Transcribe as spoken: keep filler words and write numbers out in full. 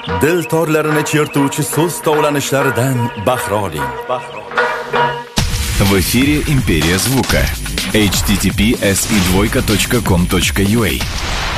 Dil torlarini chertuvchi so'z tovlanishlaridan bahra oling. В эфире «Империя звука». эйч ти ти пи эс и двойка точка ком точка ю а.